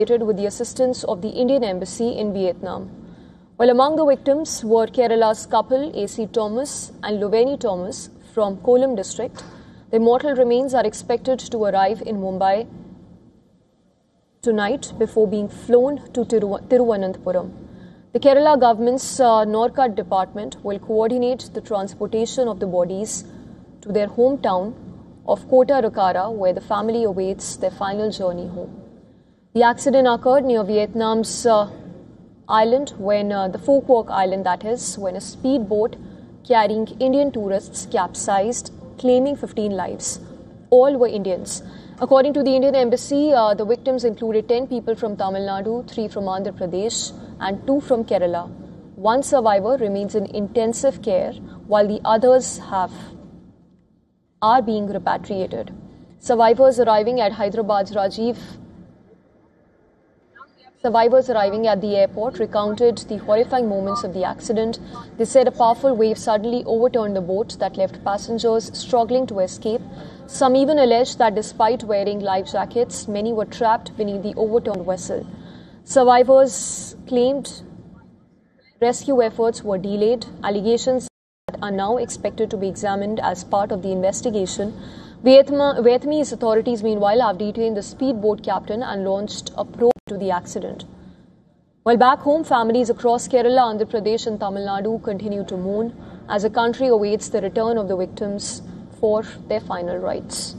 with the assistance of the Indian Embassy in Vietnam. Well, among the victims were Kerala's couple A.C. Thomas and Loveni Thomas from Kollam district. The mortal remains are expected to arrive in Mumbai tonight before being flown to Tiruvananthapuram. The Kerala government's Norcad department will coordinate the transportation of the bodies to their hometown of Kottarakara, where the family awaits their final journey home. The accident occurred near Vietnam's island, when the Phu Quoc Island, that is, when a speedboat carrying Indian tourists capsized, claiming 15 lives. All were Indians. According to the Indian Embassy, the victims included 10 people from Tamil Nadu, 3 from Andhra Pradesh, and 2 from Kerala. One survivor remains in intensive care, while the others are being repatriated. Survivors arriving at the airport recounted the horrifying moments of the accident. They said a powerful wave suddenly overturned the boat that left passengers struggling to escape. Some even alleged that despite wearing life jackets, many were trapped beneath the overturned vessel. Survivors claimed rescue efforts were delayed. Allegations that are now expected to be examined as part of the investigation. Vietnamese authorities, meanwhile, have detained the speedboat captain and launched a probe to the accident. While back home, families across Kerala, Andhra Pradesh and Tamil Nadu continue to mourn as the country awaits the return of the victims for their final rites.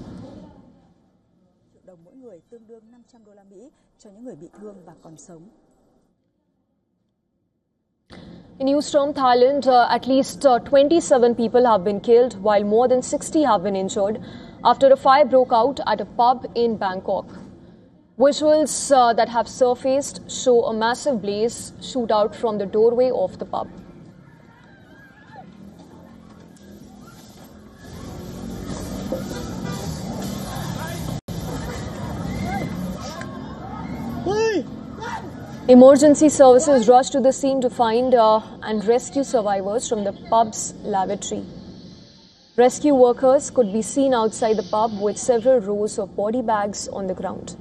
In news from Thailand, at least 27 people have been killed, while more than 60 have been injured after a fire broke out at a pub in Bangkok. Visuals that have surfaced show a massive blaze shoot out from the doorway of the pub. Emergency services rushed to the scene to find and rescue survivors from the pub's lavatory. Rescue workers could be seen outside the pub with several rows of body bags on the ground.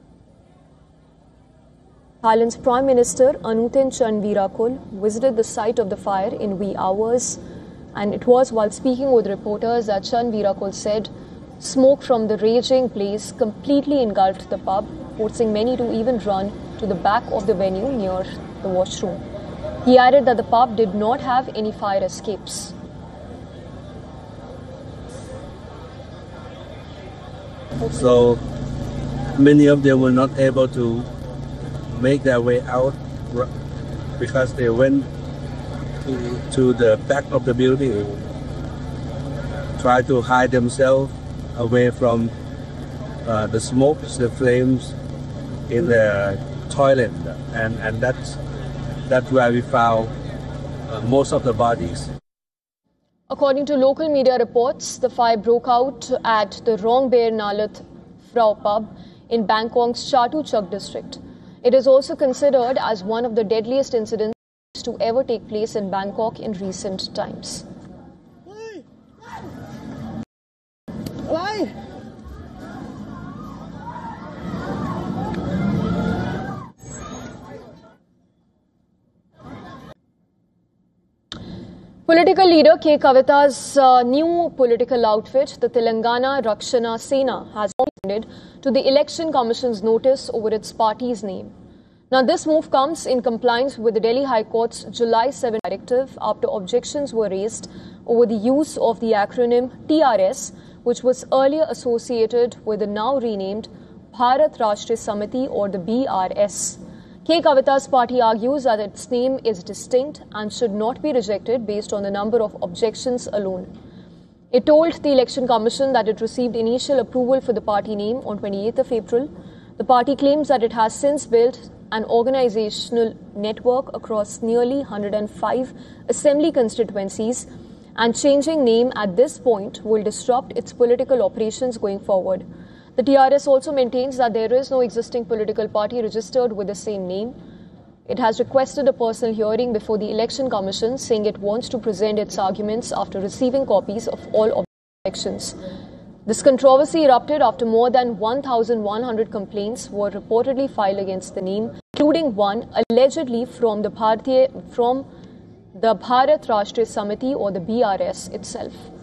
Thailand's Prime Minister Anutin Chanvirakul visited the site of the fire in wee hours, and it was while speaking with reporters that Chanvirakul said smoke from the raging blaze completely engulfed the pub, forcing many to even run to the back of the venue near the washroom. He added that the pub did not have any fire escapes. So many of them were not able to make their way out because they went to the back of the building, try to hide themselves away from the smoke, the flames in the toilet, and that's where we found most of the bodies. According to local media reports, the fire broke out at the Rong Bear Nalat Frau pub in Bangkok's Chatu Chak district. It is also considered as one of the deadliest incidents to ever take place in Bangkok in recent times. Political leader K. Kavitha's new political outfit, the Telangana Rakshana Sena, has responded to the Election Commission's notice over its party's name. Now, this move comes in compliance with the Delhi High Court's July 7 directive after objections were raised over the use of the acronym TRS, which was earlier associated with the now renamed Bharat Rashtriya Samiti, or the BRS. K. Kavitha's party argues that its name is distinct and should not be rejected based on the number of objections alone. It told the Election Commission that it received initial approval for the party name on 28th of April. The party claims that it has since built an organizational network across nearly 105 assembly constituencies, and changing name at this point will disrupt its political operations going forward. The TRS also maintains that there is no existing political party registered with the same name. It has requested a personal hearing before the Election Commission, saying it wants to present its arguments after receiving copies of all objections. This controversy erupted after more than 1,100 complaints were reportedly filed against the NEEM, including one allegedly from the Bharat Rashtriya Samiti or the BRS itself.